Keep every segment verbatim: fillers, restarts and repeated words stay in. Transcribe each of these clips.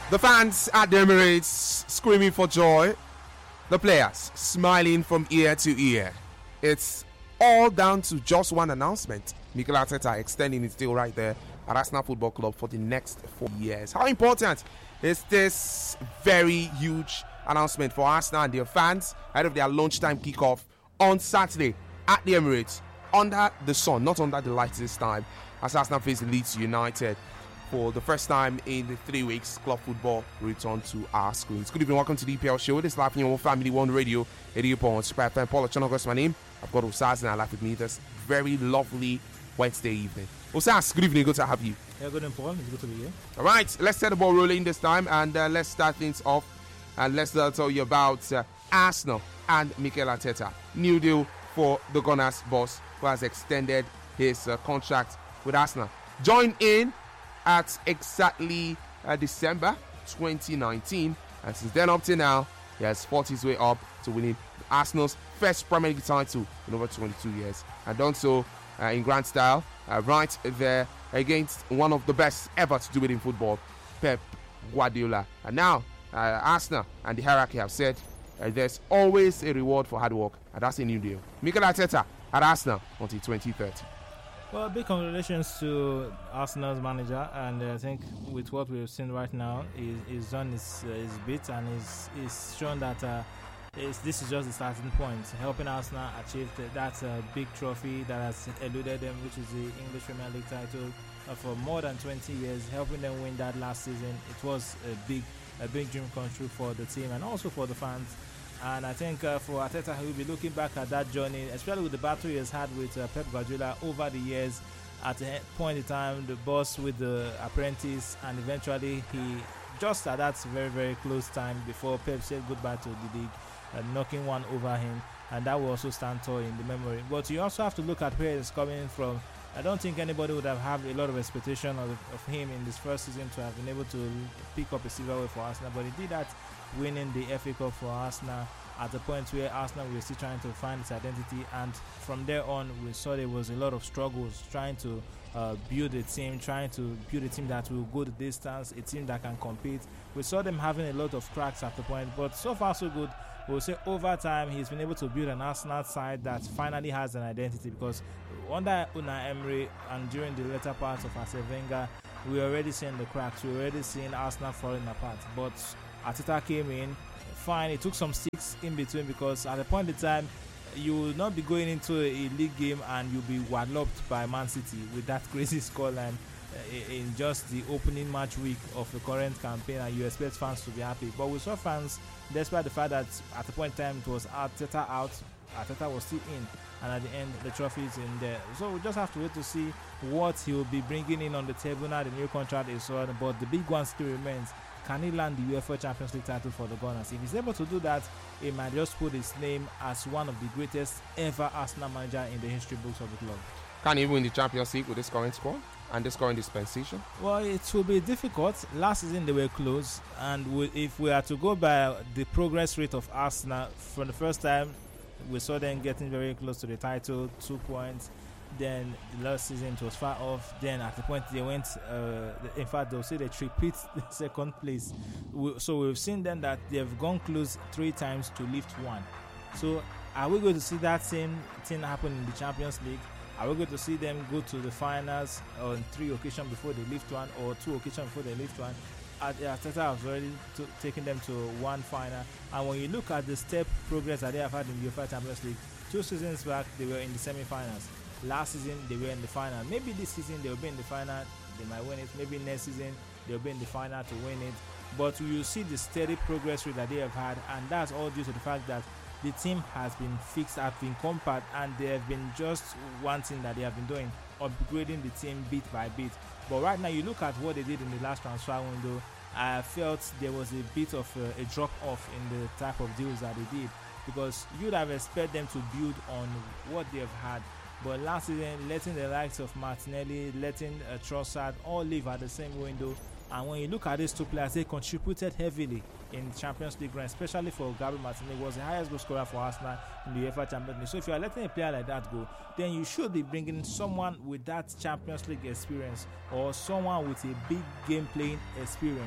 The fans at the Emirates screaming for joy. The players smiling from ear to ear. It's all down to just one announcement. Mikel Arteta extending his deal right there at Arsenal Football Club for the next four years. How important is this very huge announcement for Arsenal and their fans ahead of their lunchtime kickoff on Saturday at the Emirates, under the sun, not under the lights this time, as Arsenal face Leeds United for the first time in the three weeks. Club football return to our screens. Good evening, welcome to the E P L show. This is live on your Family One Radio, eighty point one Super F M. Paul Ochonogos, my name. I've got Osaz and I live with me this very lovely Wednesday evening. Osaz, good evening, good to have you. Yeah, good evening, Paul. It's good to be here. All right, let's set the ball rolling this time and uh, let's start things off. And let's uh, tell you about uh, Arsenal and Mikel Arteta. New deal for the Gunners boss, who has extended his uh, contract with Arsenal. Join in at exactly uh, December twenty nineteen, and since then up to now, he has fought his way up to winning Arsenal's first Premier League title in over twenty-two years, and done so uh, in grand style, uh, right there against one of the best ever to do it in football, Pep Guardiola. And now uh, Arsenal and the hierarchy have said uh, there's always a reward for hard work, and that's a new deal. Mikel Arteta at Arsenal until twenty thirty. Well, big congratulations to Arsenal's manager, and uh, I think with what we've seen right now, he's, he's done his, uh, his bit, and he's, he's shown that uh, it's, this is just the starting point, helping Arsenal achieve the, that uh, big trophy that has eluded them, which is the English Premier League title uh, for more than twenty years, helping them win that last season. It was a big, a big dream come true for the team and also for the fans. And I think uh, for Arteta, he will be looking back at that journey, especially with the battle he has had with uh, Pep Guardiola over the years. At a point in time, the boss with the apprentice, and eventually he just at that very, very close time before Pep said goodbye to the league, uh, knocking one over him, and that will also stand tall in the memory. But you also have to look at where it's coming from. I don't think anybody would have had a lot of expectation of, of him in this first season to have been able to pick up a silverware for Arsenal, but he did that, winning the F A Cup for Arsenal at the point where Arsenal were still trying to find its identity, and from there on we saw there was a lot of struggles trying to uh, build a team, trying to build a team that will go the distance, a team that can compete. We saw them having a lot of cracks at the point, but so far so good. We'll say over time he's been able to build an Arsenal side that finally has an identity, because under Unai Emery and during the later parts of Arsene Wenger, we already seeing the cracks, we already seeing Arsenal falling apart. But Arteta came in, fine, it took some sticks in between, because at the point in time you will not be going into a league game and you'll be walloped by Man City with that crazy scoreline in just the opening match week of the current campaign, and you expect fans to be happy. But we saw fans, despite the fact that at the point in time it was Arteta out, Arteta was still in, and at the end the trophy is in there. So we just have to wait to see what he will be bringing in on the table now the new contract is on. But the big one still remains: can he land the UEFA Champions League title for the Gunners? If he's able to do that, he might just put his name as one of the greatest ever Arsenal manager in the history books of the club. Can he win the Champions League with this current squad and this current dispensation? Well, it will be difficult. Last season they were close, and we, if we are to go by the progress rate of Arsenal, from the first time we saw them getting very close to the title, two points. Then the last season it was far off. Then at the point they went, uh, in fact they'll say they repeat the second place. We, so we've seen then that they've gone close three times to lift one. So are we going to see that same thing happen in the Champions League? Are we going to see them go to the finals on three occasions before they lift one, or two occasions before they lift one? Arteta has already t- taken them to one final. And when you look at the step progress that they have had in the UEFA Champions League, two seasons back they were in the semi-finals. Last season they were in the final. Maybe this season they'll be in the final, they might win it. Maybe next season they'll be in the final to win it. But you see the steady progress rate that they have had, and that's all due to the fact that the team has been fixed, have been compact, and they have been just one thing that they have been doing, upgrading the team bit by bit. But right now you look at what they did in the last transfer window, I felt there was a bit of a, a drop off in the type of deals that they did, because you'd have expected them to build on what they have had. But last season, letting the likes of Martinelli, letting uh, Trossard all leave at the same window, and when you look at these two players, they contributed heavily in Champions League run, especially for Gabriel Martinelli. Was the highest goal scorer for Arsenal in the UEFA Champions League. So if you are letting a player like that go, then you should be bringing someone with that Champions League experience, or someone with a big game playing experience.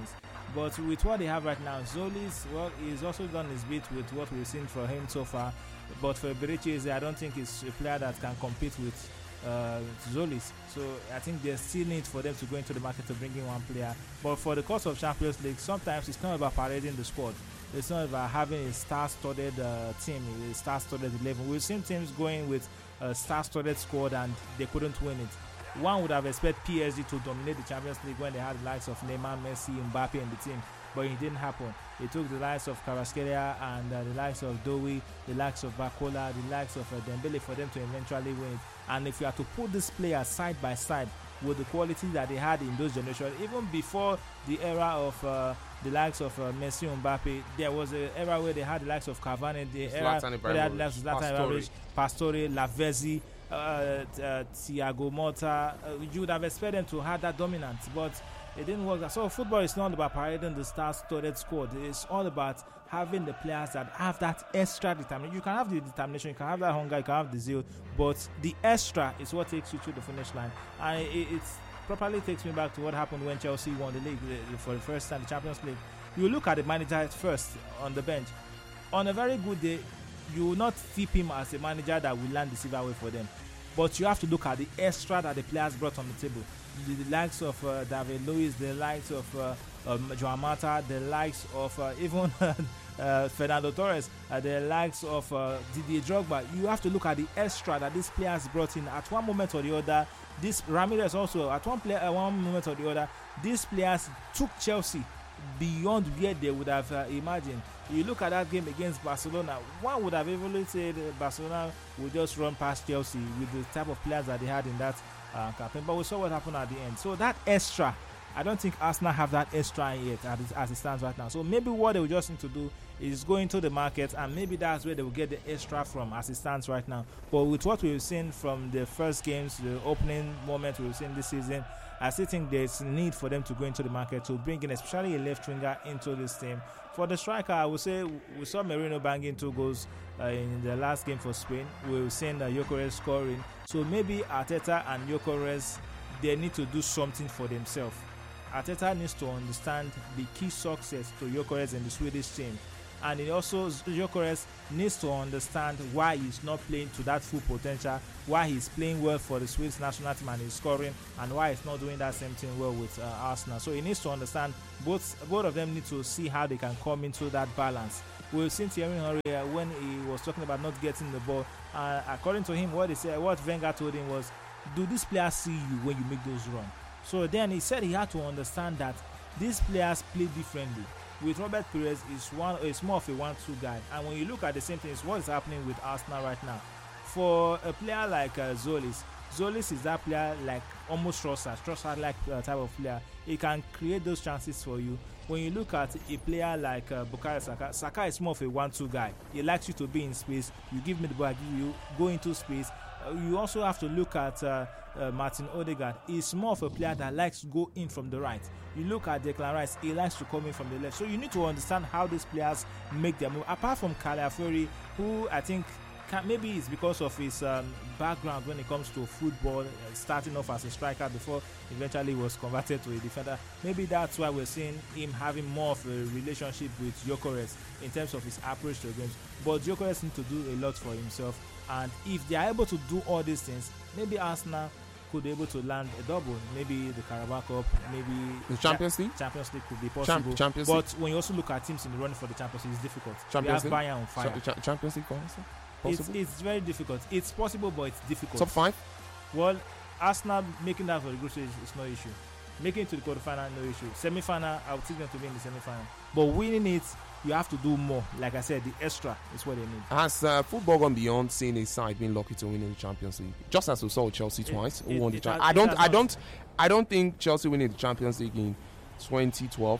But with what they have right now, Zolis, well, he's also done his bit with what we've seen from him so far. But for Berechese, I don't think he's a player that can compete with uh, Zolis. So I think there's still need for them to go into the market to bring in one player. But for the course of Champions League, sometimes it's not about parading the squad. It's not about having a star-studded uh, team, a star-studded eleven. We've seen teams going with a star-studded squad and they couldn't win it. One would have expected P S G to dominate the Champions League when they had the likes of Neymar, Messi, Mbappe in the team, but it didn't happen. It took the likes of Kvaratskhelia and uh, the likes of Dowie, the likes of Bakola, the likes of uh, Dembele for them to eventually win it. And if you are to put these players side by side with the quality that they had in those generations, even before the era of uh, the likes of uh, Messi and Mbappe, there was an era where they had the likes of Cavani, the era where they had the likes of Zlatan Ibrahimovic, Pastore, Lavezzi, uh, uh, Thiago Motta. Uh, you would have expected them to have that dominance, but it didn't work. So football is not about parading the star-studded squad. It's all about having the players that have that extra determination. You can have the determination, you can have that hunger, you can have the zeal, but the extra is what takes you to the finish line. And it it's properly takes me back to what happened when Chelsea won the league for the first time, the Champions League. You look at the manager at first on the bench. On a very good day, you will not tip him as a manager that will land the silverware for them. But you have to look at the extra that the players brought on the table. The, the likes of uh, David Luiz, the likes of uh, um, Joan Mata, the likes of uh, even uh, Fernando Torres, uh, the likes of uh, Didier Drogba. You have to look at the extra that these players brought in at one moment or the other. This Ramirez also at one player, at one moment or the other. These players took Chelsea beyond where they would have uh, imagined. You look at that game against Barcelona, one would have even said Barcelona would just run past Chelsea with the type of players that they had in that uh, campaign. But we saw what happened at the end. So that extra, I don't think Arsenal have that extra yet as it, as it stands right now. So maybe what they will just need to do is go into the market, and maybe that's where they will get the extra from as it stands right now. But with what we've seen from the first games, the opening moment we've seen this season, I still think there's need for them to go into the market to bring in especially a left winger into this team. For the striker, I would say we saw Merino banging two goals uh, in the last game for Spain. We've seen uh, Gyökeres scoring. So maybe Arteta and Gyökeres, they need to do something for themselves. Arteta needs to understand the key success to Gyökeres in the Swedish team. And it also, Gyökeres needs to understand why he's not playing to that full potential, why he's playing well for the Swedish national team and he's scoring, and why he's not doing that same thing well with uh, Arsenal. So he needs to understand, both both of them need to see how they can come into that balance. We've seen Thierry Henry uh, when he was talking about not getting the ball. Uh, according to him, what he said, what Wenger told him was, do these players see you when you make those runs? So then he said he had to understand that these players play differently. With Robert Pires, is one is more of a one-two guy, and when you look at the same thing, it's what is happening with Arsenal right now. For a player like uh, Zolis, Zolis is that player like almost Trossard, Trossard-like uh, type of player. He can create those chances for you. When you look at a player like uh, Bukayo Saka, Saka is more of a one-two guy. He likes you to be in space. You give me the ball, I give you, go into space. Uh, you also have to look at uh, uh, Martin Odegaard. He's more of a player that likes to go in from the right. You look at Declan Rice, he likes to come in from the left. So you need to understand how these players make their move. Apart from Calafiori, who I think can, maybe it's because of his um, background when it comes to football, uh, starting off as a striker before eventually was converted to a defender. Maybe that's why we're seeing him having more of a relationship with Gyökeres in terms of his approach to games. But Gyökeres needs to do a lot for himself. And if they are able to do all these things, maybe Arsenal could be able to land a double. Maybe the Carabao Cup, maybe the Champions League. Champions League could be possible. Champ- Champions but League. when you also look at teams in the running for the Champions League, it's difficult. Champions we have Bayern on fire. Cha- cha- Champions League, possible? It's, it's very difficult. It's possible, but it's difficult. Top five? Well, Arsenal making that for the group stage is no issue. Making it to the quarterfinal, no issue. Semi-final, I would think them to be in the semi-final. But winning it, you have to do more. Like I said, the extra is what they need. Has uh, football gone beyond seeing a side being lucky to win in the Champions League? Just as we saw Chelsea it, twice, it, who won the it Champions has, I don't, has I don't, I don't think Chelsea winning the Champions League in twenty twelve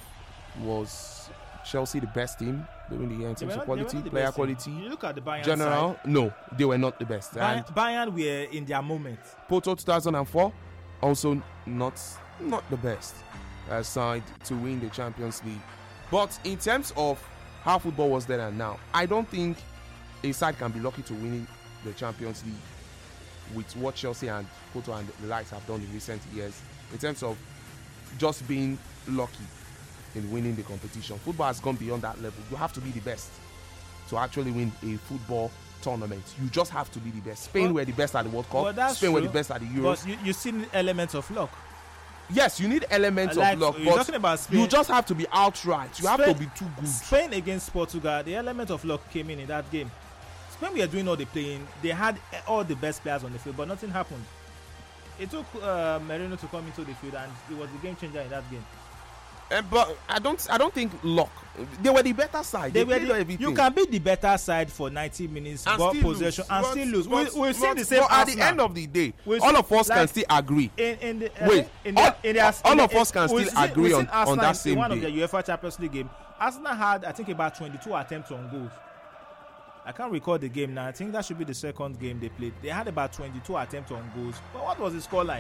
was Chelsea the best team during the year in terms of quality, player quality. You look at the Bayern general, side. No, they were not the best. Bayern, And Bayern were in their moment. Porto two thousand four, also not not the best uh, side to win the Champions League. But in terms of how football was then and now, I don't think a side can be lucky to win the Champions League with what Chelsea and Porto and the likes have done in recent years in terms of just being lucky. in winning the competition. Football has gone beyond that level. You have to be the best to actually win a football tournament. You just have to be the best. Spain well, were the best at the World Cup. Well, Spain true, were the best at the Euros. But you, you still need elements of luck. Yes, you need elements like, of luck, you're but talking about Spain, you just have to be outright. You Spain, have to be too good. Spain against Portugal, the element of luck came in in that game. Spain were doing all the playing. They had all the best players on the field, but nothing happened. It took uh, Merino to come into the field, and it was the game changer in that game. Uh, but I don't, I don't think luck. They were the better side. They, they were the, you can be the better side for ninety minutes, and ball still possession, lose. and but, still lose. But, we, we've seen but, the same. But at the end of the day, we'll all see, of us like, can still agree. In, in the, uh, Wait, in the, all, in the, all in of the, us can still seen, agree on, on that same in one day. Of the UEFA Champions League game, Arsenal had, I think, about twenty-two attempts on goals. I can't recall the game now. I think that should be the second game they played. They had about twenty-two attempts on goals. But what was the scoreline?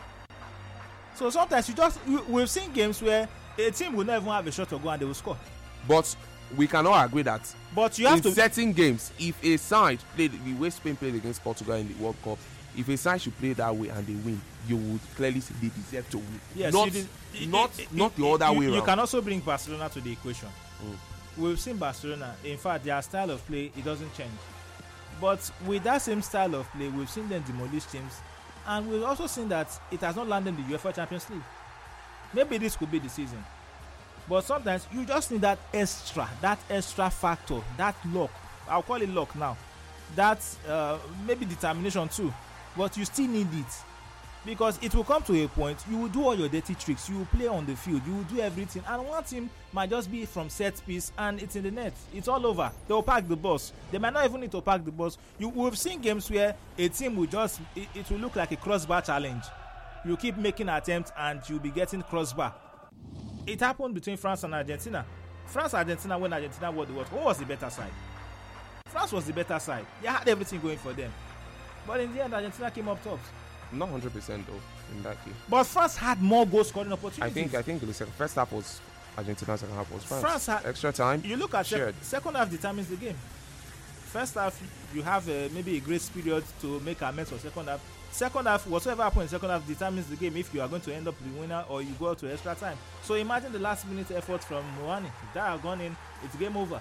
So sometimes you just we, we've seen games where a team will not even have a shot to go and they will score. But we cannot agree that. But you have in to certain games, if a side played the way Spain played against Portugal in the World Cup, if a side should play that way and they win, you would clearly say they deserve to win. Yes, not did, not it, it, not it, the other you, way around. You can also bring Barcelona to the equation. Mm. We've seen Barcelona. In fact, their style of play, it doesn't change. But with that same style of play, we've seen them demolish teams, and we've also seen that it has not landed in the UEFA Champions League. Maybe this could be the season. But sometimes you just need that extra, that extra factor, that luck. I'll call it luck now. That uh, maybe determination too. But you still need it. Because it will come to a point, you will do all your dirty tricks, you will play on the field, you will do everything. And one team might just be from set piece and it's in the net. It's all over. They will pack the bus. They might not even need to pack the bus. You, we've seen games where a team will just, it, it will look like a crossbar challenge. You keep making attempts and you'll be getting crossbar. It happened between France and Argentina. France and Argentina, when Argentina won the World Cup, who was the better side? France was the better side. They had everything going for them. But in the end, Argentina came up top. Not one hundred percent though in that game. But France had more goal scoring opportunities. I think I think the second, first half was Argentina, second half was France. France had extra time. You look at sec- second half determines the game. First half you have uh, maybe a grace period to make amends for second half. Second half, whatever happens in second half determines the game if you are going to end up the winner or you go to extra time. So imagine the last minute effort from Muani. If that had gone in, it's game over.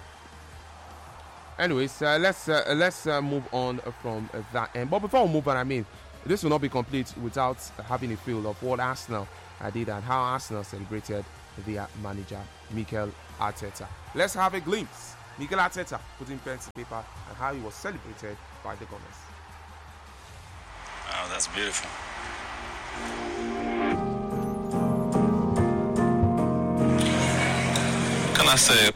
Anyways, uh, let's uh, let's uh, move on from uh, that end. But before we move on, I mean, this will not be complete without having a feel of what Arsenal uh, did and how Arsenal celebrated their manager, Mikel Arteta. Let's have a glimpse. Mikel Arteta putting pen to paper and how he was celebrated by the Gunners. Wow, that's beautiful. What can I say?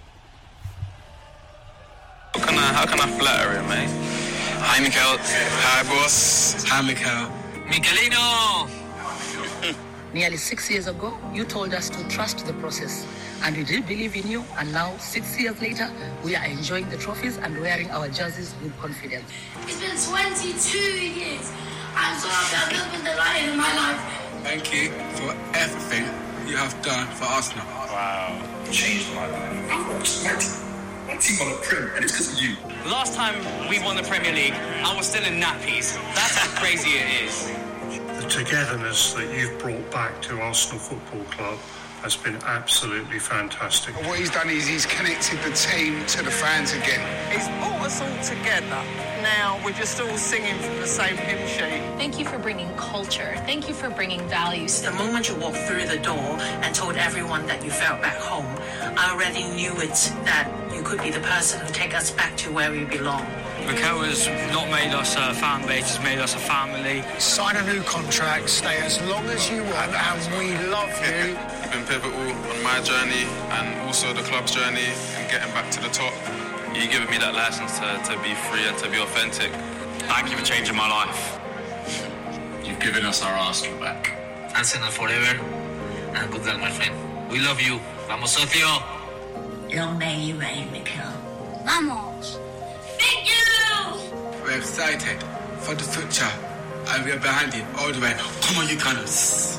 How can I, how can I flatter him, mate? Hi, Mikel. Hi, boss. Hi, Mikel. Miguelino! Nearly six years ago, you told us to trust the process. And we did believe in you. And now, six years later, we are enjoying the trophies and wearing our jerseys with confidence. It's been twenty-two years. I'm so happy I've never been the lion in my life. Thank you for everything you have done for Arsenal. Wow. You changed my life. I've got my team. My team on the Prem, and it's because of you. Last time we won the Premier League, I was still in nappies. That's how crazy it is. The togetherness that you've brought back to Arsenal Football Club has been absolutely fantastic. What he's done is he's connected the team to the fans again. He's brought us all together. Now we're just all singing from the same hymn sheet. Thank you for bringing culture. Thank you for bringing values. The moment you walked through the door and told everyone that you felt back home, I already knew it, that you could be the person who take us back to where we belong. Mikel has not made us a fan base, he's made us a family. Sign a new contract, stay as long as you want, and we love you. You've been pivotal on my journey and also the club's journey and getting back to the top. You've given me that license to, to be free and to be authentic. Thank you for changing my life. You've given us our Arsenal back. Arsenal forever. And good luck, my friend. We love you. Vamos, socio. Long may you reign, Mikel. Vamos. Thank you! We're excited for the future and we're behind you all the way. Come on, you Gunners.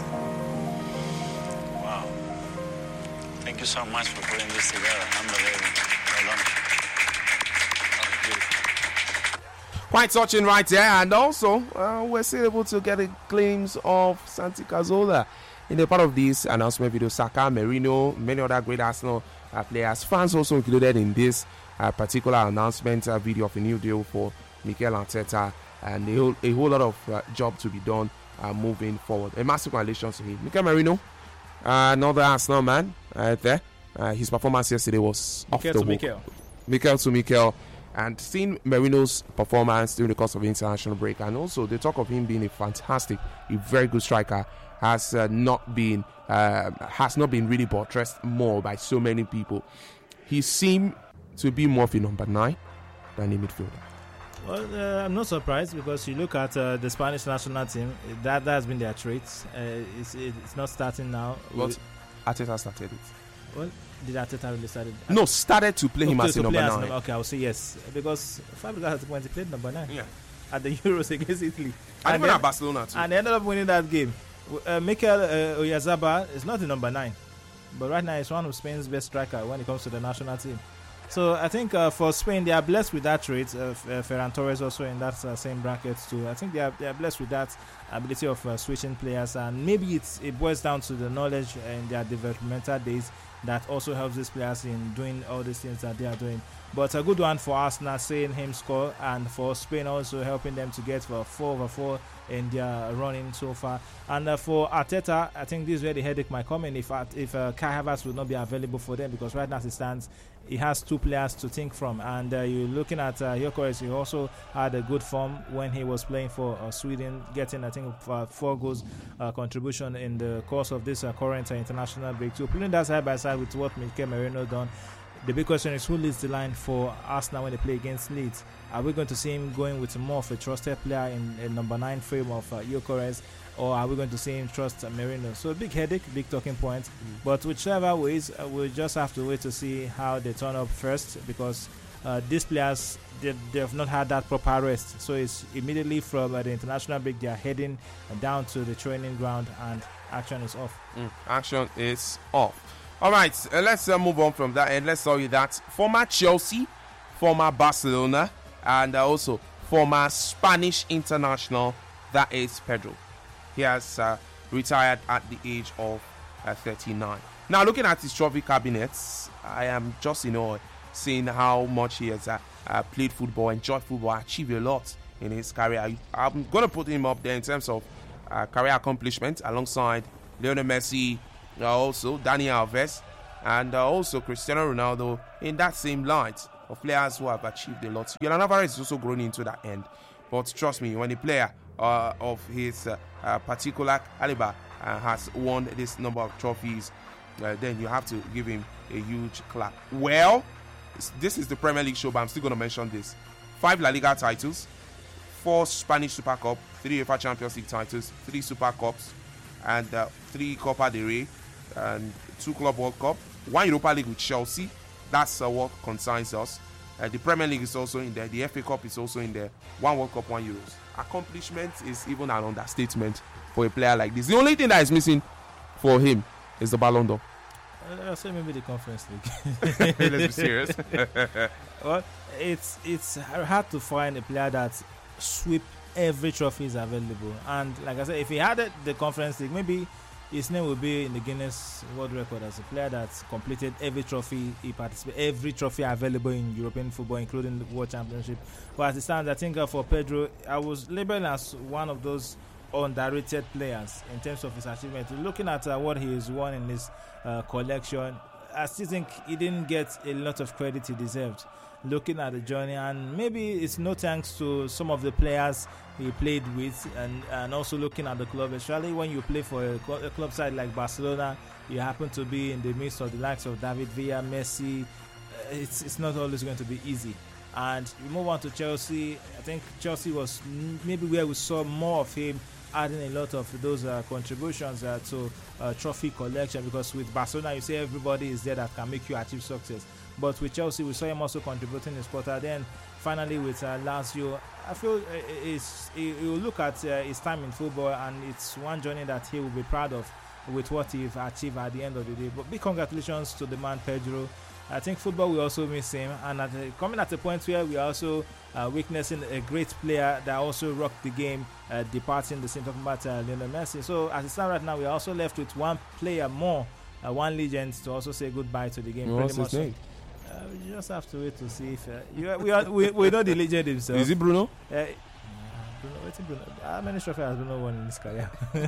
Wow. Thank you so much for putting this together. Unbelievable. Well done. Quite touching right there, and also uh, we're still able to get a glimpse of Santi Cazorla in the part of this announcement video, Saka, Merino, many other great Arsenal uh, players, fans also included in this uh, particular announcement uh, video of a new deal for Mikel Arteta, and a whole, a whole lot of uh, job to be done uh, moving forward. A massive congratulations to him. Mikel Merino, uh, another Arsenal man uh, there. Uh, his performance yesterday was Mikel off the to hook. Mikel. Mikel to Mikel. And seeing Merino's performance during the course of the international break, and also the talk of him being a fantastic, a very good striker, has uh, not been uh, has not been really buttressed more by so many people. He seemed to be more of a number nine than a midfielder. Well, uh, I'm not surprised, because you look at uh, the Spanish national team, that, that has been their traits. Uh, it's, it's not starting now. But Arteta started it. Well, did Arteta really started? No, started to play him to, as to a number as nine. Number, okay, I'll say yes, because Fabregas at the point he played number nine. Yeah. At the Euros against Italy. And, and even then, at Barcelona too. And they ended up winning that game. Uh, Mikel uh, Oyarzabal is not the number nine, but right now he's one of Spain's best striker when it comes to the national team. So I think uh, for Spain, they are blessed with that trait. Uh, uh, Ferran Torres also in that uh, same bracket too. I think they are they are blessed with that ability of uh, switching players, and maybe it's, it boils down to the knowledge in their developmental days that also helps these players in doing all these things that they are doing. But a good one for Arsenal, seeing him score, and for Spain also helping them to get for four over four in their running so far. And uh, for Arteta, I think this is where the headache might come in if if uh, Kai Havertz will not be available for them, because right now as it stands, he has two players to think from. And uh, you're looking at uh, Gyökeres, he also had a good form when he was playing for uh, Sweden, getting I think uh, four goals uh, contribution in the course of this uh, current uh, international break. So putting that side by side with what Mikel Merino done, the big question is who leads the line for Arsenal when they play against Leeds. Are we going to see him going with more of a trusted player in a number nine frame of uh, Gyökeres, or are we going to see him trust uh, Merino? So a big headache, big talking point. Mm. But whichever ways, uh, we'll just have to wait to see how they turn up first, because uh, these players, they, they have not had that proper rest. So it's immediately from uh, the international break, they are heading uh, down to the training ground, and action is off. Mm. Action is off. All right, uh, let's uh, move on from that, and let's tell you that former Chelsea, former Barcelona, and uh, also former Spanish international, that is Pedro. He has uh, retired at the age of uh, thirty-nine. Now, looking at his trophy cabinets, I am just, you know, seeing how much he has uh, uh, played football, enjoyed football, achieved a lot in his career. I'm going to put him up there in terms of uh, career accomplishment alongside Lionel Messi, uh, also Daniel Alves, and uh, also Cristiano Ronaldo in that same light of players who have achieved a lot. Julian Alvarez is also growing into that end. But trust me, when a player uh, of his uh, uh, particular caliber uh, has won this number of trophies, uh, then you have to give him a huge clap. Well, this is the Premier League show, but I'm still going to mention this. Five La Liga titles, four Spanish Super Cup, three UEFA Champions League titles, three Super Cups, and uh, three Copa del Rey, and two Club World Cup, one Europa League with Chelsea. That's uh, what concerns us. Uh, the Premier League is also in there. The F A Cup is also in there. One World Cup, one Euros. Accomplishment is even an understatement for a player like this. The only thing that is missing for him is the Ballon d'Or. Uh, I'll say maybe the Conference League. Let's be serious. Well, it's it's hard to find a player that sweep every trophy is available. And like I said, if he had it, the Conference League, maybe his name will be in the Guinness World Record as a player that's completed every trophy he participated, every trophy available in European football, including the World Championship. But as it stands, I think uh, for Pedro, I was labeled as one of those underrated players in terms of his achievement. Looking at uh, what he has won in his uh, collection, I still think he didn't get a lot of credit he deserved. Looking at the journey, and maybe it's no thanks to some of the players he played with, and, and also looking at the club, especially when you play for a, a club side like Barcelona, you happen to be in the midst of the likes of David Villa, Messi. It's it's not always going to be easy. And you move on to Chelsea. I think Chelsea was maybe where we saw more of him adding a lot of those uh, contributions uh, to uh, trophy collection, because with Barcelona you say everybody is there that can make you achieve success. But with Chelsea, we saw him also contributing his quarter. Then finally with uh, Lazio, I feel it's, he will look at uh, his time in football, and it's one journey that he will be proud of with what he achieved at the end of the day. But big congratulations to the man Pedro. I think football will also miss him, and at a, coming at a point where we are also uh, witnessing a great player that also rocked the game, uh, departing the same, talking about uh, Lionel Messi. So as it stands right now, we are also left with one player more, uh, one legend to also say goodbye to the game. What's his name? Uh, we just have to wait to see if uh, you, we, are, we we know the legend himself. Is it Bruno? Uh, Bruno, wait till Bruno. How many trophies has Bruno won in his career?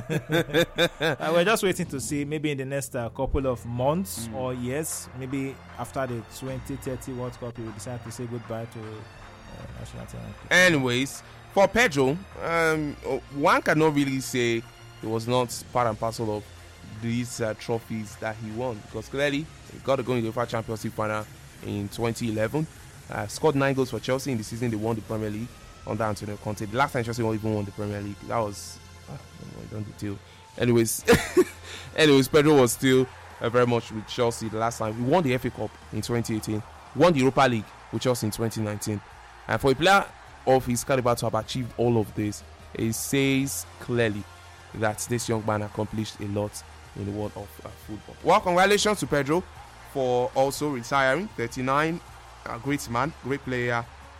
uh, we're just waiting to see, maybe in the next uh, couple of months mm. or years, maybe after the twenty thirty World Cup, he will decide to say goodbye to uh, national team. Anyways, for Pedro, um, one cannot really say it was not part and parcel of these uh, trophies that he won, because clearly he got to go into the UEFA Champions League final in twenty eleven. Uh, scored nine goals for Chelsea in the season they won the Premier League under Antonio Conte. The last time Chelsea even won the Premier League, that was ah, I don't detail. Anyways, anyways, Pedro was still uh, very much with Chelsea the last time. We won the F A Cup in twenty eighteen, won the Europa League with Chelsea in twenty nineteen. And for a player of his caliber to have achieved all of this, it says clearly that this young man accomplished a lot in the world of uh, football. Well, congratulations to Pedro for also retiring. thirty-nine, a great man, great player,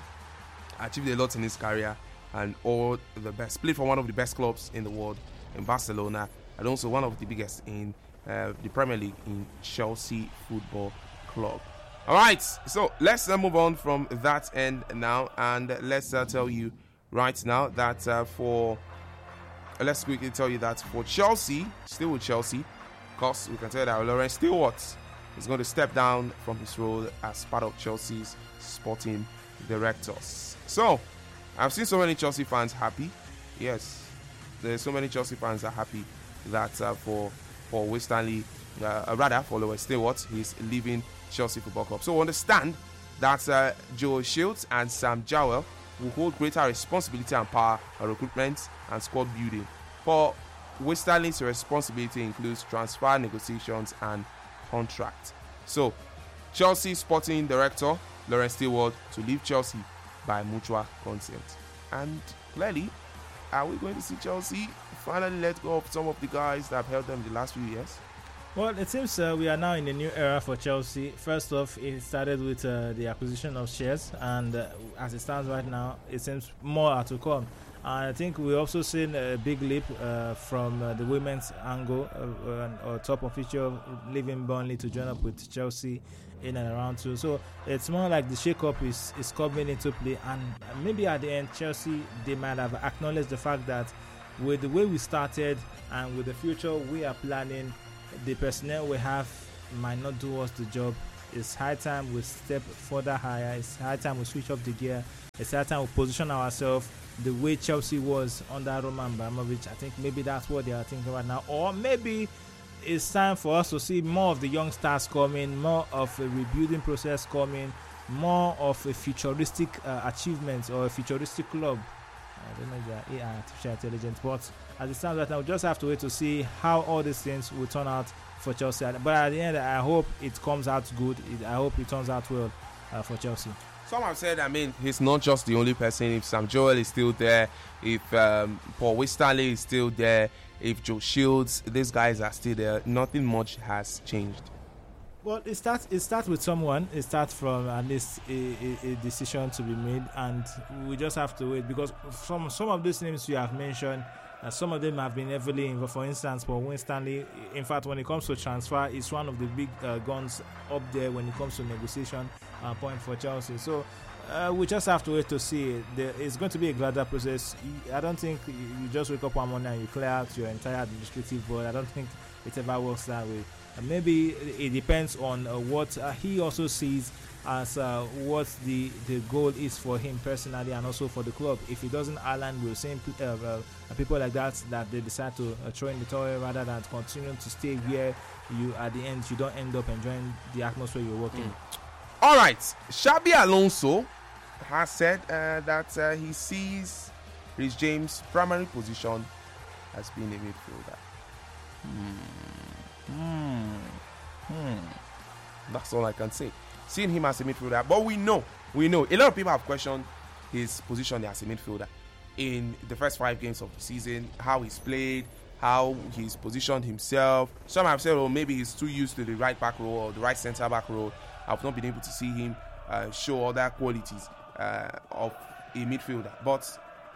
achieved a lot in his career, and all the best. Played for one of the best clubs in the world in Barcelona, and also one of the biggest in uh, the Premier League in Chelsea Football Club. All right, so let's uh, move on from that end now, and let's uh, tell you right now that uh, for uh, let's quickly tell you that for Chelsea, still with Chelsea, of course, we can tell that Laurent Stewart is going to step down from his role as part of Chelsea's sporting directors. So, I've seen so many Chelsea fans happy. Yes, there's so many Chelsea fans are happy that uh, for for Wes Stanley, uh, rather for Laurent Stewart, he's leaving Chelsea Football Club. So understand that uh, Joe Shields and Sam Jowell will hold greater responsibility and power on recruitment and squad building. For Wes Stanley's responsibility includes transfer negotiations and contract. So, Chelsea Sporting Director Laurent Stewart to leave Chelsea by mutual consent. And clearly, are we going to see Chelsea finally let go of some of the guys that have held them the last few years? Well, it seems uh, we are now in a new era for Chelsea. First off, it started with uh, the acquisition of shares, and uh, as it stands right now, it seems more are to come. And I think we've also seen a big leap uh, from uh, the women's angle, uh, or top official leaving Burnley to join up with Chelsea in and around two. So it's more like the shake-up is, is coming into play, and maybe at the end, Chelsea, they might have acknowledged the fact that with the way we started and with the future we are planning, the personnel we have might not do us the job. It's high time we step further higher. It's high time we switch up the gear. It's high time we position ourselves the way Chelsea was under Roman Abramovich. I think maybe that's what they are thinking right now. Or maybe it's time for us to see more of the young stars coming, more of a rebuilding process coming, more of a futuristic uh, achievement or a futuristic club. I don't know if they are A I, artificial intelligence, but as it stands right now, we just have to wait to see how all these things will turn out for Chelsea. But at the end, I hope it comes out good. I hope it turns out well uh, for Chelsea. Some have said, I mean, he's not just the only person. If Sam Joel is still there, if um, Paul Wes Stanley is still there, if Joe Shields, these guys are still there, nothing much has changed. Well, it starts it starts with someone. It starts from at least a, a, a decision to be made, and we just have to wait, because from some of those names you have mentioned, uh, some of them have been heavily involved. For instance, Paul Wes Stanley, in fact, when it comes to transfer, it's one of the big uh, guns up there when it comes to negotiation uh, point for Chelsea. So uh, we just have to wait to see. There, it's going to be a gradual process. I don't think you just wake up one morning and you clear out your entire administrative board. I don't think it ever works that way. Maybe it depends on uh, what uh, he also sees as uh, what the, the goal is for him personally and also for the club. If he doesn't align with same uh, uh, people like that, that they decide to uh, throw in the towel rather than continue to stay where you at the end you don't end up enjoying the atmosphere you're working. Mm. All right, Xabi Alonso has said uh, that uh, he sees Reece James' primary position as being a midfielder. Hmm. Hmm. Hmm. That's all I can say. Seeing him as a midfielder, but we know, we know a lot of people have questioned his position as a midfielder in the first five games of the season, how he's played, how he's positioned himself. Some have said, oh, maybe he's too used to the right back role or the right centre back role, I've not been able to see him uh, show other qualities uh, of a midfielder. But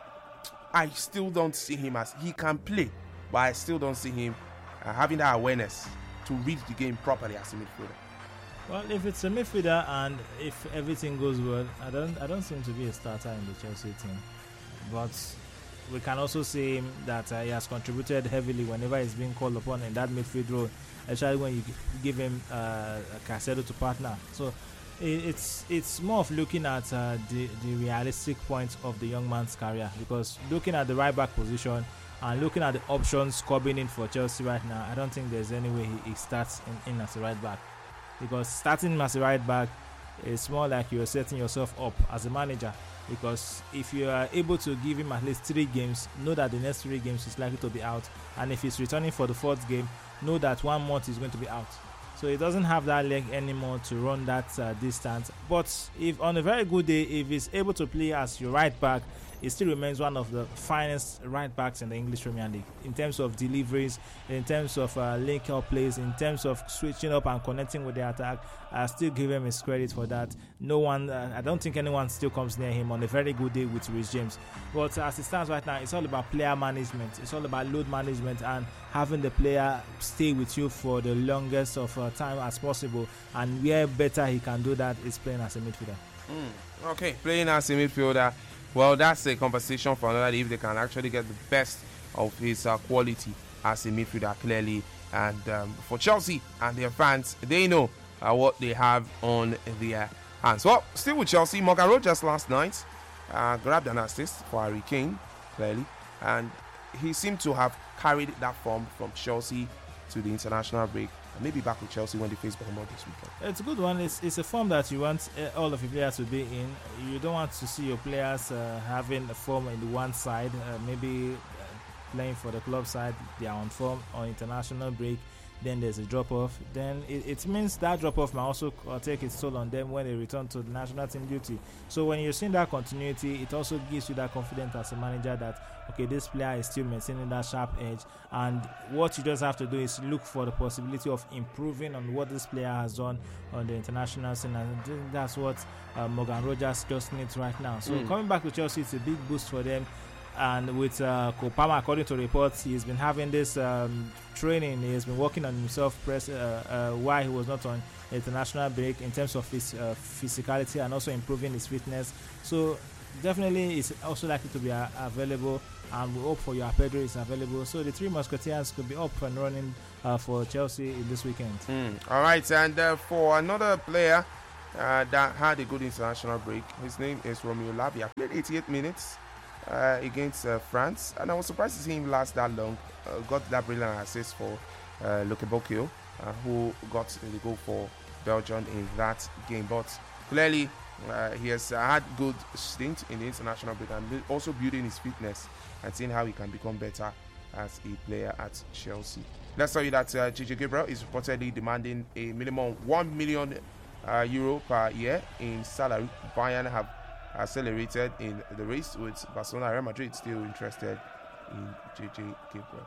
I still don't see him as he can play, but I still don't see him uh, having that awareness to read the game properly as a midfielder. Well, if it's a midfielder and if everything goes well, I don't I don't see him to be a starter in the Chelsea team. But we can also see that uh, he has contributed heavily whenever he's being called upon in that midfield role, especially when you give him uh, Caicedo to partner. So it's it's more of looking at uh, the, the realistic point of the young man's career, because looking at the right back position and looking at the options coming in for Chelsea right now, I don't think there's any way he, he starts in, in as a right back. Because starting him as a right back is more like you're setting yourself up as a manager. Because if you are able to give him at least three games, know that the next three games is likely to be out. And if he's returning for the fourth game, know that one month is going to be out. So he doesn't have that leg anymore to run that uh, distance. But if on a very good day, if he's able to play as your right back, he still remains one of the finest right backs in the English Premier League in terms of deliveries, in terms of uh, link-up plays, in terms of switching up and connecting with the attack. I still give him his credit for that. No one, uh, I don't think anyone still comes near him on a very good day with Reece James. But as it stands right now, it's all about player management. It's all about load management and having the player stay with you for the longest of uh, time as possible. And where better he can do that is playing as a midfielder. Mm, okay, playing as a midfielder. Well, that's a conversation for another day if they can actually get the best of his uh, quality as a midfielder, clearly. And um, for Chelsea and their fans, they know uh, what they have on their hands. Well, still with Chelsea, Morgan Rogers last night uh, grabbed an assist for Harry Kane, clearly. And he seemed to have carried that form from Chelsea to the international break. Maybe back with Chelsea when they face Bournemouth this weekend. It's a good one. It's, it's a form that you want uh, all of your players to be in. You don't want to see your players uh, having a form in the one side, uh, maybe uh, playing for the club side, they are on form on international break. Then there's a drop-off. Then it, it means that drop-off might also uh, take its toll on them when they return to the national team duty. So when you're seeing that continuity, it also gives you that confidence as a manager that, okay, this player is still maintaining that sharp edge. And what you just have to do is look for the possibility of improving on what this player has done on the international scene. And I think that's what uh, Morgan Rogers just needs right now. So mm. coming back to Chelsea, it's a big boost for them. And with uh, Kopama, according to reports, he's been having this um, training. He has been working on himself press, uh, uh, while he was not on international break in terms of his uh, physicality and also improving his fitness. So definitely it's also likely to be uh, available, and we hope for your Pedro is available. So the three Musketeers could be up and running uh, for Chelsea in this weekend. Mm. All right, and uh, for another player uh, that had a good international break, his name is Romeo Lavia. Played eighty-eight minutes. Uh, against uh, France, and I was surprised to see him last that long. Uh, got that brilliant assist for uh, Luke Bocchio, uh, who got the goal for Belgium in that game. But clearly, uh, he has uh, had good stint in the international break and also building his fitness and seeing how he can become better as a player at Chelsea. Let's tell you that uh, J J Gabriel is reportedly demanding a minimum one million uh, euro per year in salary. Bayern have accelerated in the race with Barcelona. Real Madrid still interested in J J Gabriel.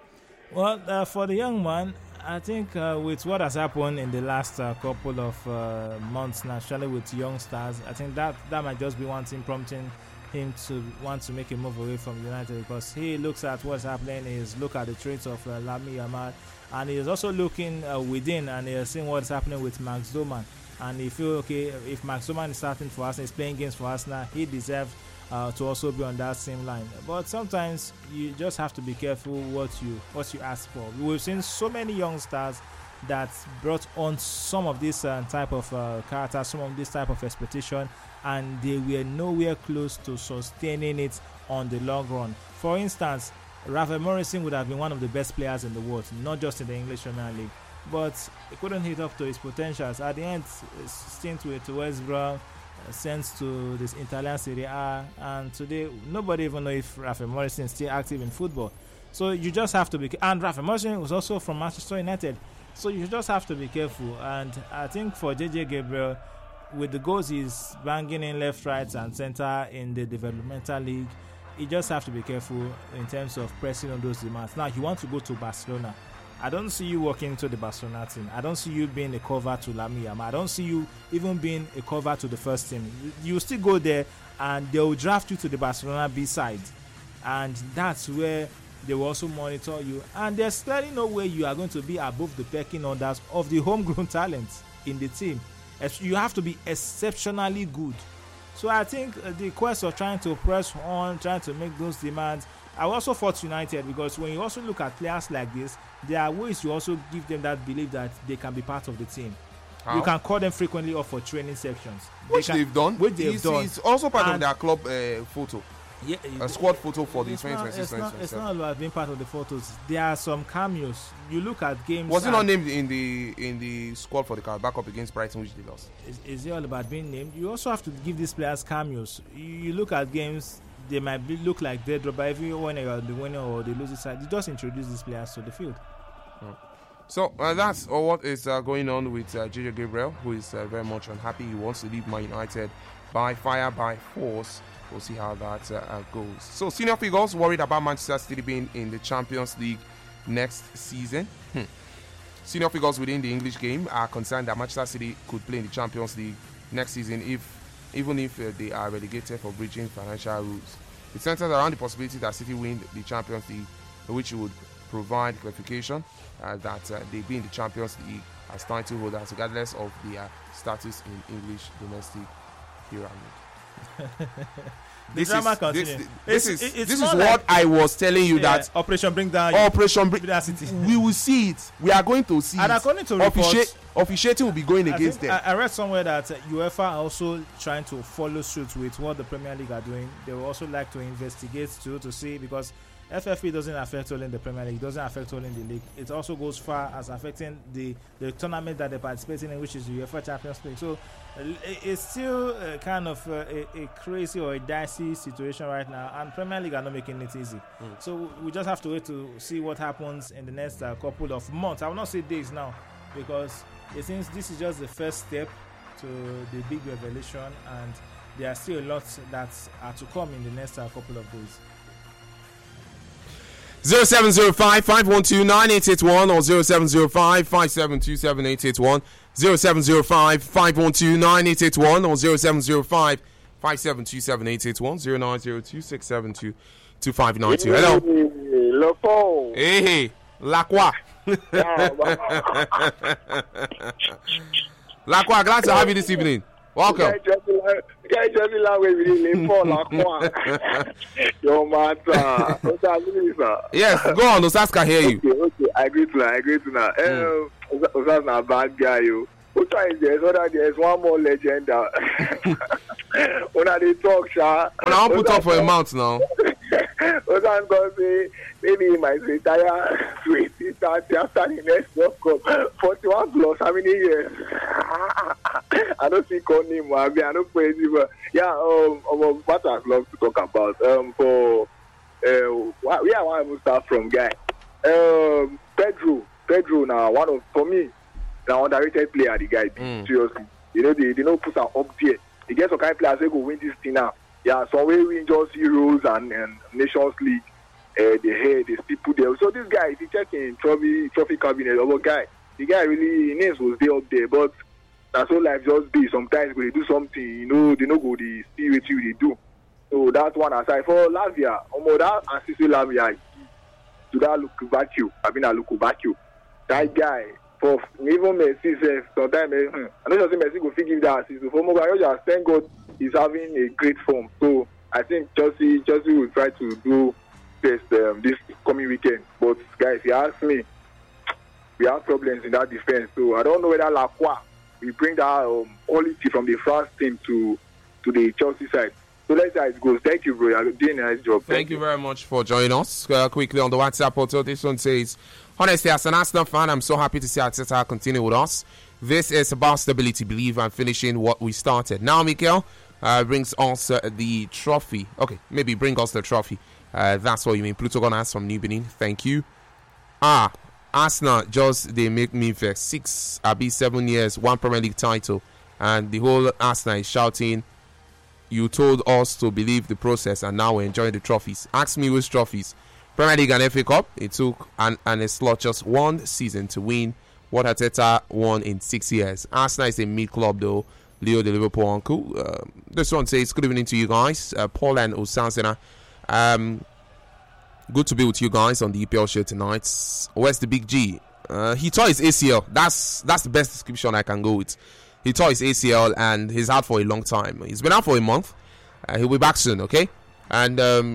Well, uh, for the young man, I think uh, with what has happened in the last uh, couple of uh, months, naturally with young stars, I think that that might just be one thing prompting him to want to make a move away from United, because he looks at what's happening, he's look at the traits of uh, Lamine Yamal, and he is also looking uh, within, and he is seeing what's happening with Max Doman. And he feel okay, if Max Doman is starting for Arsenal, he's playing games for Arsenal, he deserves uh, to also be on that same line. But sometimes you just have to be careful what you what you ask for. We've seen so many young stars that brought on some of this uh, type of uh, character, some of this type of expectation, and they were nowhere close to sustaining it on the long run. For instance, Rafael Morrison would have been one of the best players in the world, not just in the English Premier League, but he couldn't hit up to his potentials. At the end, stint with West Brom, uh, sent to this Italian Serie A, and today nobody even knows if Rafael Morrison is still active in football. So you just have to be, and Rafael Morrison was also from Manchester United, so you just have to be careful. And I think for J J Gabriel, with the goals he's banging in left, right, and center in the developmental league, you just have to be careful in terms of pressing on those demands. Now, you want to go to Barcelona, I don't see you walking into the Barcelona team. I don't see you being a cover to Lamine Yamal. I don't see you even being a cover to the first team. You still go there and they will draft you to the Barcelona B side. And that's where they will also monitor you. And there's clearly no way you are going to be above the pecking orders of the homegrown talents in the team. You have to be exceptionally good. So I think the quest of trying to press on, trying to make those demands, I also fought United, because when you also look at players like this, there are ways you also give them that belief that they can be part of the team. How? You can call them frequently off for training sections, which they can, they've done. Which they've it's, done. It's also part and of their club uh, photo. Yeah, a squad photo for the twenty twenty-six. It's not, it's not about being part of the photos. There are some cameos. You look at games. Was it not named in the in the squad for the backup against Brighton, which they lost? Is, is it all about being named? You also have to give these players cameos. You, you look at games. They might be, look like dead drop, but if you when you're the winner or the losing side, you just introduce these players to the field. Oh. So uh, that's all what is uh, going on with uh, J J Gabriel, who is uh, very much unhappy. He wants to leave Man United by fire, by force. We'll see how that uh, goes. So senior figures worried about Manchester City being in the Champions League next season. Hmm. Senior figures within the English game are concerned that Manchester City could play in the Champions League next season if even if uh, they are relegated for breaching financial rules. It centers around the possibility that City win the Champions League, which would provide clarification uh, that uh, they be in the Champions League as title holders, regardless of their status in English domestic pyramid. The this drama is, continues. This, this it's, is, it's this is like, what I was telling you yeah, that Operation Bring Down. Operation Bring Down City. We will see it. We are going to see and it. According to Offici- reports, officiating will be going I against them. I, I read somewhere that uh, UEFA are also trying to follow suit with what the Premier League are doing. They will also like to investigate too to see, because F F P doesn't affect only the Premier League, doesn't affect only the league. It also goes far as affecting the, the tournament that they're participating in, which is the UEFA Champions League. So uh, it's still uh, kind of uh, a, a crazy or a dicey situation right now, and Premier League are not making it easy. Mm. So we just have to wait to see what happens in the next uh, couple of months. I will not say days now, because it seems this is just the first step to the big revelation, and there are still a lot that are to come in the next uh, couple of days. zero seven zero five, five one two, nine eight eight one or zero seven zero five, five seven two seven, eight eight one, zero seven zero five, five one two, nine eight eight one or zero seven zero five, five seven two seven, eight eight one, zero nine zero two six seven two two five nine two. Hello. Lopo. Hey, hey. Lacroix. Lacroix, glad to have you this evening. Welcome. Guys, just language really for Lacroix. Your matter. Yes, go on. Osas can hear you. Okay, okay. I agree to that. I agree to that. Mm. Um, Osas not a bad guy, you. What time is there? So that there's one more legend. When they talk, sir. When I put up for a month now. Osas gonna say maybe he might retire twenty, thirty after the next World Cup. forty-one plus how many years? I don't think on him. I mean, I don't play him. Yeah, um, um, what I'd love to talk about. Um, for uh, where I want to start from, guy. Um, Pedro, Pedro. Now, one of for me, now underrated player. The guy, mm. seriously. You know, they they don't put her up there. They get some kind of players they go win this thing now. Yeah, some way win just Euros and, and Nations League. Uh, they hear there's people there. So this guy, if you check in trophy trophy cabinet, our guy, the guy really his names was there up there, but that's all life just be. Sometimes when they do something, you know, they don't go the see what you they do. So that's one aside. For Lavia, Omo that assist Lavia to that look back you. I mean I look back you. That guy for even Messi says sometimes hmm, I know just Messi go give that assist. For Mo, I just thank God he's having a great form. So I think Chelsea Chelsea will try to do best um, this coming weekend. But guys, if you ask me, we have problems in that defense. So I don't know whether Lacroix we bring that um, quality from the France team to to the Chelsea side. So let's see how it goes. Thank you, bro. You're doing a nice job. Thank, Thank you. you very much for joining us. Uh, quickly on the WhatsApp portal, this one says, honestly, as an Arsenal fan, I'm so happy to see Arteta continue with us. This is about stability, belief, and finishing what we started. Now, Mikel uh, brings us uh, the trophy. Okay, maybe bring us the trophy. Uh, that's what you mean. Pluto Gunners from New Benin. Thank you. Ah, Arsenal just they make me vex. Six, I be seven years, one Premier League title, and the whole Arsenal is shouting, "You told us to believe the process, and now we're enjoying the trophies." Ask me which trophies. Premier League and F A Cup. It took an, an slot just one season to win what Arteta won in six years. Arsenal is a mid-club though. Leo, the Liverpool uncle. Uh, this one says, good evening to you guys. Uh, Paul and Osansena. Um, good to be with you guys on the E P L show tonight. Where's the big G? Uh, he tore his A C L. That's that's the best description I can go with. He tore his A C L and he's out for a long time. He's been out for a month. Uh, he'll be back soon, okay? And um,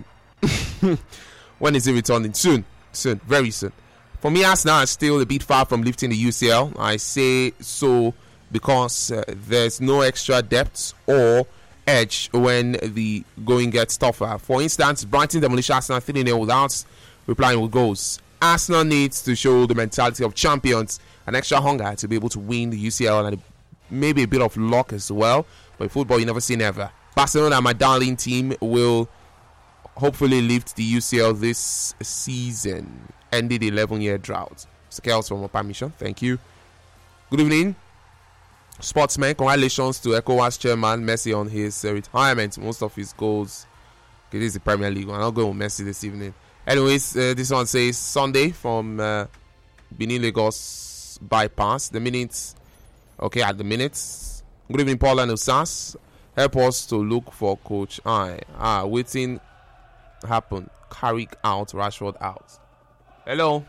when is he returning? Soon. Soon. Very soon. For me, Arsenal is still a bit far from lifting the U C L. I say so because uh, there's no extra depth or edge when the going gets tougher. For instance, Brighton demolished Arsenal three nil without replying with goals. Arsenal needs to show the mentality of champions and extra hunger to be able to win the U C L and maybe a bit of luck as well. But in football, you never say never. Barcelona, my darling team, will hopefully lift the U C L this season. Ended the eleven-year drought. Scales from permission. Thank you. Good evening, sportsmen. Congratulations to ECOWAS chairman Messi on his uh, retirement. Most of his goals. Okay, this is the Premier League. I'm not going with Messi this evening. Anyways, uh, this one says Sunday from uh, Benin Lagos bypass. The minutes. Okay, at the minutes. Good evening, Paul and Usas. Help us to look for Coach I. Ah, waiting happen. Carrick out, Rashford out. Hello.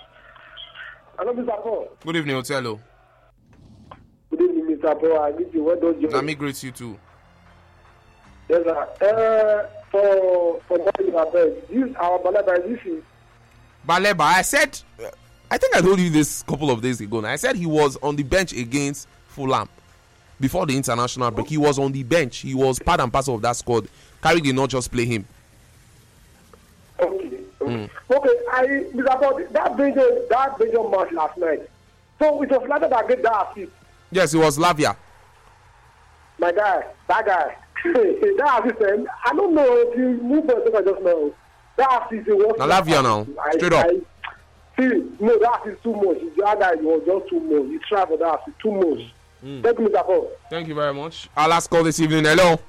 Hello, Mister Paul. Good evening, Otello. Good evening, Mister Paul. I need you. Well done, Joe. Let me greet you too. Yes, sir. Uh, for for this our Baleba this is. Baleba, I said, I think I told you this a couple of days ago. Now. I said he was on the bench against Fulham before the international break. He was on the bench. He was part and parcel of that squad. Carrick did not just play him. Okay. Mm. Okay, I Mister Paul, that Belgium that Belgium match last night. So it was Lavia that get that assist. Yes, it was Lavia. My guy, that guy, that assist. I don't know if you move on I just know. That assist was. Now Lavia now, straight I, up. I, see, no, that assist too much. The other guy was just too much. You try for that assist too much. Mm. Thank you, Mister Paul. Thank you very much. Our last call this evening. Hello.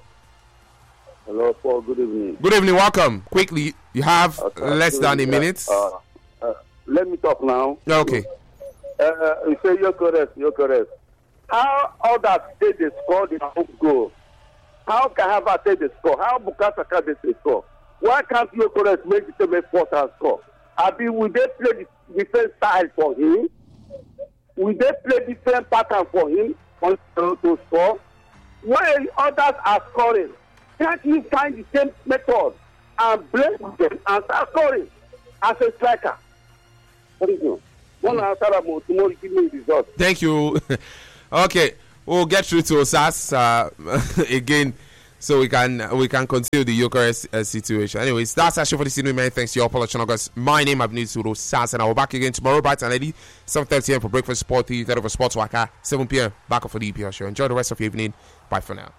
Hello, Paul. Good evening. Good evening. Welcome. Quickly, you have okay, less than a minute. Uh, uh, let me talk now. Okay. Uh, you say you're correct. You're correct. How others take the score in home goal? How can Harvard take the score? How Bukasa can take the score? Why can't you correct make the same effort and score? I mean, will they play the different style for him? Will they play different pattern for him on, to, to score? When others are scoring, can't you find the same method and blame them and start scoring as a striker? Thank you. One answer about tomorrow give me the result. Thank you. Okay, we'll get through to Osas uh, again, so we can we can continue the Eucharist uh, situation. Anyways, that's actually for this evening. Many thanks to you all, Paul Chanagas. My name is Abnid Suro Sas, and I will be back again tomorrow, bright and early, seven thirty a.m. for breakfast, sport, three thirty for Sports Waka, seven p.m. back up for the E P L show. Enjoy the rest of your evening. Bye for now.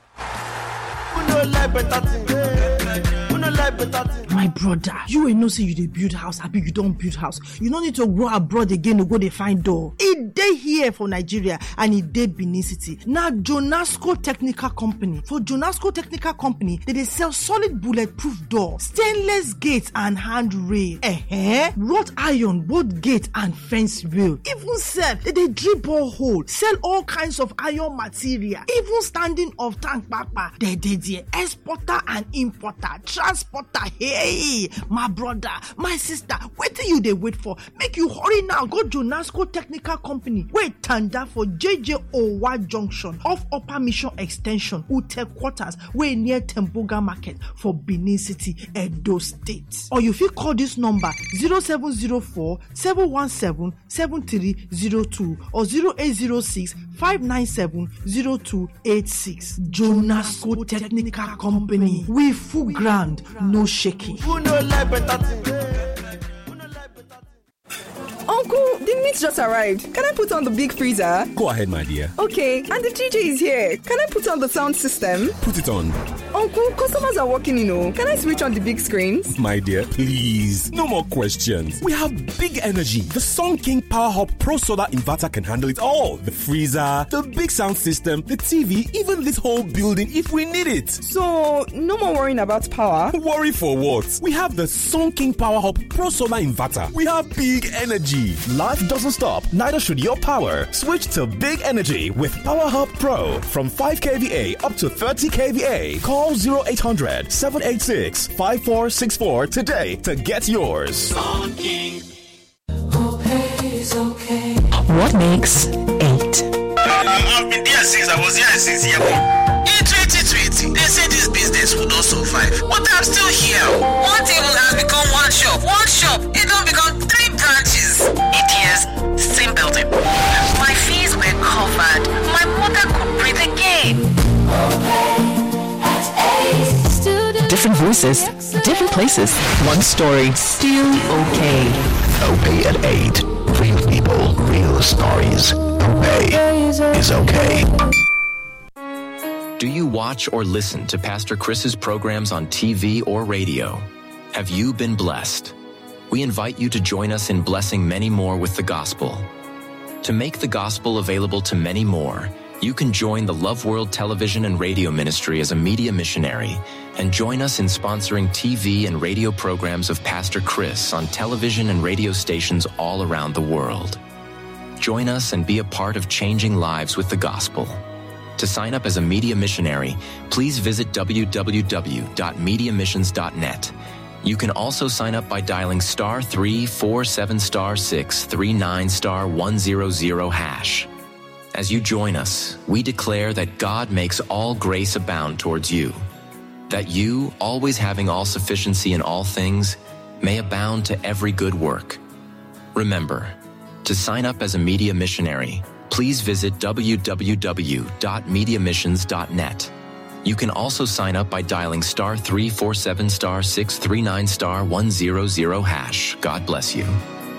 My brother, you ain't no say you dey build house, happy you don't build house. You don't need to go abroad again to go dey find door. It dey here for Nigeria and it dey Benin City. Now Jonasco Technical Company. For Jonasco Technical Company, they dey sell solid bulletproof door, stainless gates and handrail, eh, wrought iron, both gate and fence rail. Even self, they dey drill borehole, sell all kinds of iron material, even standing of tank papa. They dey there, exporter and importer, transporter. Hey, my brother, my sister, what do you they wait for? Make you hurry now. Go Jonasco Technical Company. Wait, tanda for J J Owa Junction off Upper Mission Extension, Ute Quarters, way near Temboga Market for Benin City, Edo State. Or you feel call this number zero seven zero four, seven one seven, seven three zero two or zero eight zero six, five nine seven, zero two eight six. Jonasco Technical Company. We full ground, no shaking. Uncle Uncle, the meat just arrived. Can I put on the big freezer? Go ahead, my dear. Okay, and the D J is here. Can I put on the sound system? Put it on. Uncle, customers are walking in. Oh, can I switch on the big screens? My dear, please. No more questions. We have big energy. The Sun King Power Hub Pro Solar Inverter can handle it all. The freezer, the big sound system, the T V, even this whole building if we need it. So, no more worrying about power? Worry for what? We have the Sun King Power Hub Pro Solar Inverter. We have big energy. Life doesn't stop, neither should your power. Switch to big energy with Power Hub Pro. From five K V A up to thirty K V A. Call zero eight hundred, seven eight six, five four six four today to get yours. Sun King. What makes eight? I've been there since I was here since year one. In twenty twenty, they said this business would not survive, but I'm still here. One table has become one shop. One shop, it don't become three branches. Eight years, same building. My fees were covered. My mother could breathe again. Different voices, different places, one story, still okay. Opay at eight. Real people, real stories. Opay is okay. Do you watch or listen to Pastor Chris's programs on T V or radio? Have you been blessed? We invite you to join us in blessing many more with the gospel. To make the gospel available to many more, you can join the Love World Television and Radio Ministry as a media missionary and join us in sponsoring T V and radio programs of Pastor Chris on television and radio stations all around the world. Join us and be a part of changing lives with the gospel. To sign up as a media missionary, please visit w w w dot media missions dot net. You can also sign up by dialing star three four seven star six three nine star one zero zero hash. As you join us, we declare that God makes all grace abound towards you, that you, always having all sufficiency in all things, may abound to every good work. Remember, to sign up as a media missionary, please visit w w w dot media missions dot net. You can also sign up by dialing star three four seven star six three nine star one zero zero hash. God bless you.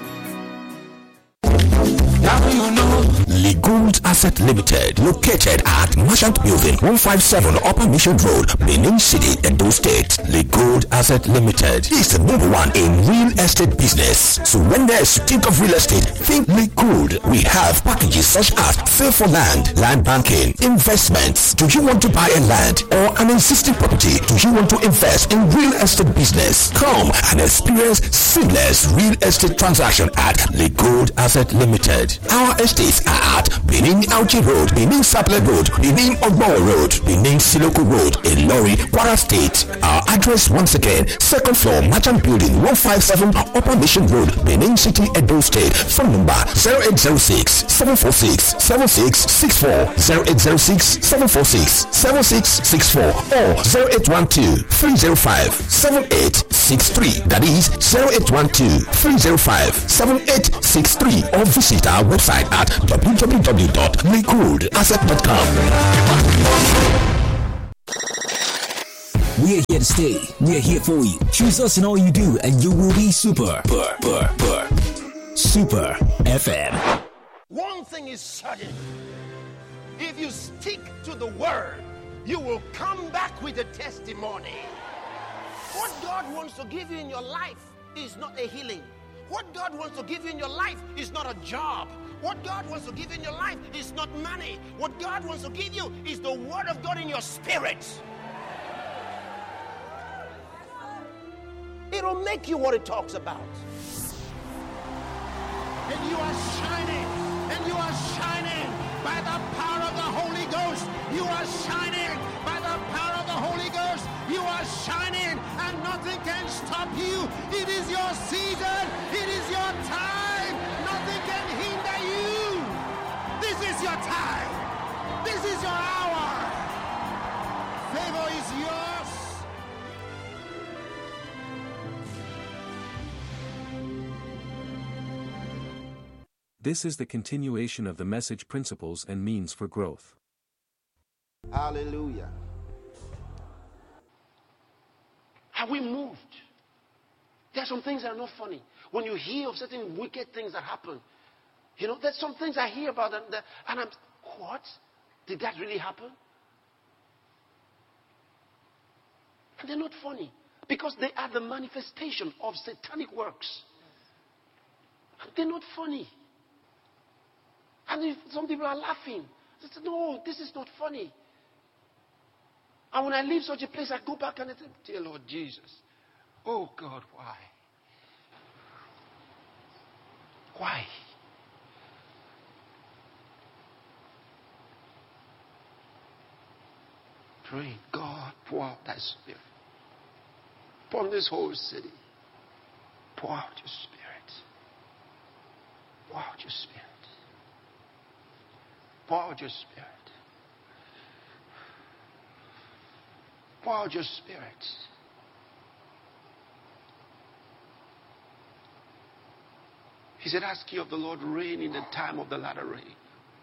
Legold Asset Limited, located at Merchant Building, one fifty-seven Upper Mission Road, Benin City, Edo State. Legold Asset Limited is the number one in real estate business. So when there's think of real estate, think Legold. We have packages such as sale for land, land banking, investments. Do you want to buy a land or an existing property? Do you want to invest in real estate business? Come and experience seamless real estate transaction at Legold Asset Limited. Our estates are at Benin Auchi Road, Benin Sapele Road, Benin Ogbo Road, Benin Siloko Road, Ilori, Kwara State. Our address once again, second floor, Merchant Building, one fifty-seven Upper Mission Road, Benin City, Edo State. Phone number zero eight zero six, seven four six, seven six six four, zero eight zero six, seven four six, seven six six four, or zero eight one two, three zero five, seven eight six three. That is zero eight one two, three zero five, seven eight six three, or visit our website at w w w dot legold asset dot com. We're here to stay. We're here for you. Choose us in all you do, and you will be super. Burr, burr, burr. Super F M. One thing is certain. If you stick to the word, you will come back with a testimony. What God wants to give you in your life is not a healing. What God wants to give you in your life is not a job. What God wants to give you in your life is not money. What God wants to give you is the word of God in your spirit. It'll make you what it talks about. And you are shining. And you are shining by the power of the Holy Ghost. You are shining by the power of the Holy Ghost. You are shining and nothing can stop you. It is your season. It is your time. Nothing can hinder you. This is your time. This is your hour. Favor is yours. This is the continuation of the message Principles and Means for Growth. Hallelujah. Have we moved? There are some things that are not funny. When you hear of certain wicked things that happen, you know, there's some things I hear about and, and I'm, what? Did that really happen? And they're not funny because they are the manifestation of satanic works. And they're not funny. And if some people are laughing. They say, no, this is not funny. And when I leave such a place, I go back and I say, dear Lord Jesus, oh God, why? Why? Pray, God, pour out thy spirit upon this whole city. Pour out your spirit. Pour out your spirit. Pour out your spirit. Pour out your spirit. He said, ask ye of the Lord rain in the time of the latter rain.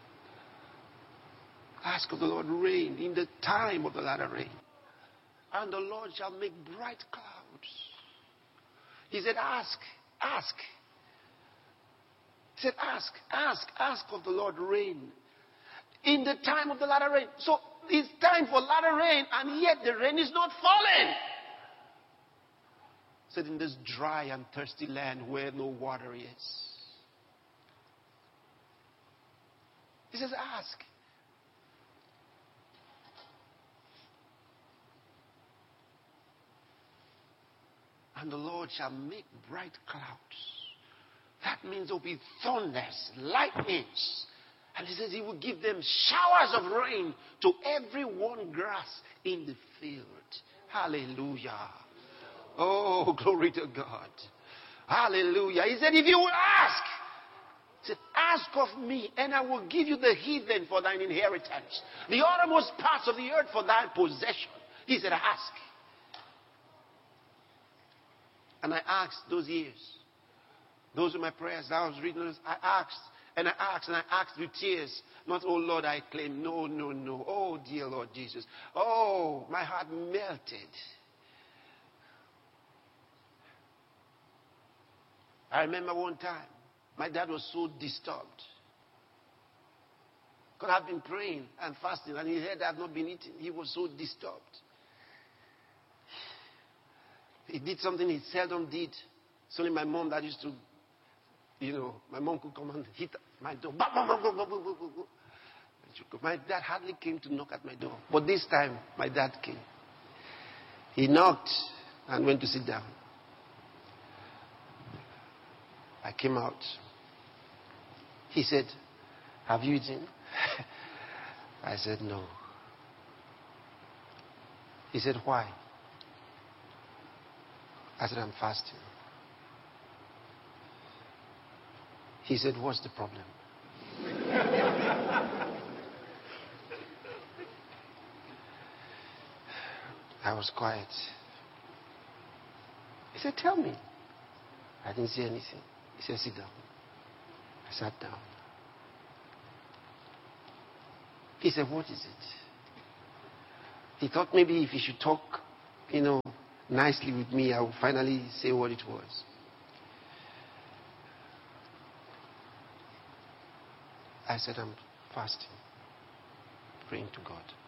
Ask of the Lord rain in the time of the latter rain. And the Lord shall make bright clouds. He said, ask, ask. He said, ask, ask, ask of the Lord rain. In the time of the latter rain. So it's time for latter rain, and yet the rain is not falling. He said, in this dry and thirsty land where no water is. He says, ask. And the Lord shall make bright clouds. That means there will be thunders, lightnings. And he says he will give them showers of rain to every one grass in the field. Hallelujah. Oh, glory to God. Hallelujah. He said, if you will ask, he said, ask of me, and I will give you the heathen for thine inheritance, the uttermost parts of the earth for thy possession. He said, ask. And I asked those years. Those were my prayers. I was reading this. I asked, and I asked, and I asked with tears. Not, oh Lord, I claim. No, no, no. Oh, dear Lord Jesus. Oh, my heart melted. I remember one time, my dad was so disturbed. Because I've been praying and fasting, and he heard I've not been eating. He was so disturbed. He did something he seldom did. It's only my mom that used to, you know, my mom could come and hit my door. My dad hardly came to knock at my door. But this time, my dad came. He knocked and went to sit down. I came out. He said, have you eaten? I said, no. He said, why? I said, I'm fasting. He said, what's the problem? I was quiet. He said, tell me. I didn't say anything. He said, sit down. I sat down. He said, what is it? He thought maybe if he should talk, you know, nicely with me, I would finally say what it was. I said, I'm fasting, praying to God.